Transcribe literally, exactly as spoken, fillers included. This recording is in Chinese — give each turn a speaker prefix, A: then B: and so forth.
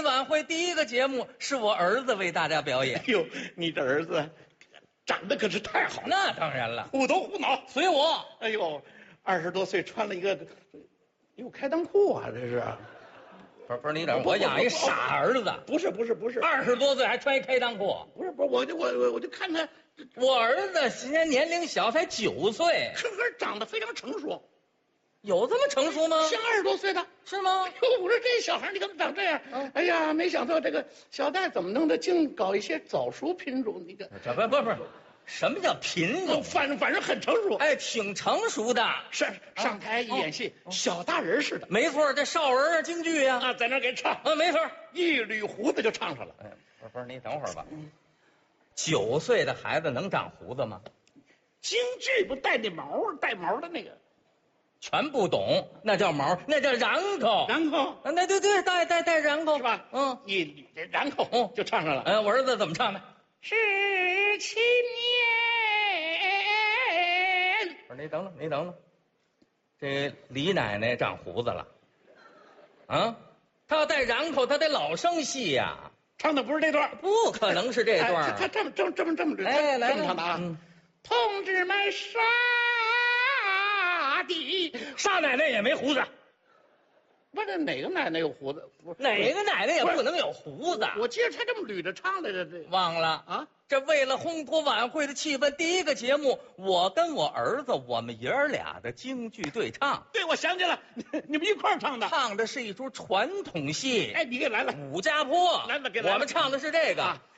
A: 晚会第一个节目是我儿子为大家表演。
B: 哎呦，你这儿子长得可是太好了，
A: 那当然了，
B: 虎头虎脑。
A: 随我。
B: 哎呦，二十多岁穿了一个，哟，开裆裤啊，这是？
A: 不是不是，你等我养一傻儿子。
B: 不是不是不是，
A: 二十多岁还穿一开裆裤。
B: 不是不是，我就我我我就看他，
A: 我儿子今年年龄小，才九岁，
B: 可可长得非常成熟，
A: 有这么成熟吗？
B: 像二十多岁的。
A: 是吗？
B: 哟，我说这小孩你怎么长这样？
A: 嗯
B: 哎呀，没想到这个小戴怎么弄的，净搞一些早熟品种，你个。
A: 这不不不是，什么叫品种？
B: 反反正很成熟。
A: 哎，挺成熟的。
B: 上上台一演戏，小大人似的。
A: 没错，这少儿啊，京剧呀。
B: 啊，在那儿给唱，
A: 啊，没错。
B: 一捋胡子就唱上了。
A: 哎，不是不是，你等会儿吧。九岁的孩子能长胡子吗？
B: 京剧不带那毛带毛的那个，
A: 全不懂，那叫毛，那叫瓤口。
B: 然后
A: 啊，那对对，带带带瓤口
B: 是吧？
A: 嗯，
B: 一捋这然后
A: 嗯
B: 就唱上了。
A: 哎，我儿子怎么唱的？
B: 十七年。
A: 不是，你等等，你等等，这李奶奶长胡子了，啊，她要带瓤口，她得老生戏呀、
B: 唱的不是这段，
A: 不可能是这段儿、
B: 哎他他这么这么这么这么这么
A: 哎，来
B: 这么唱的啊。
A: 嗯
B: 同志们杀的，
A: 少奶奶也没胡子，
B: 不是哪个奶奶有胡子？不是
A: 哪个奶奶也
B: 不是
A: 不能有胡子。
B: 我记得他这么捋着唱来着，这
A: 忘了
B: 啊。
A: 这为了烘托晚会的气氛，第一个节目，我跟我儿子，我们爷儿俩的京剧对唱，
B: 对，我想起来了，你们一块儿唱的。
A: 唱的是一出传统戏。
B: 哎，你给来了。
A: 武家坡，
B: 来了给来了
A: 我们唱的是这个。
B: 啊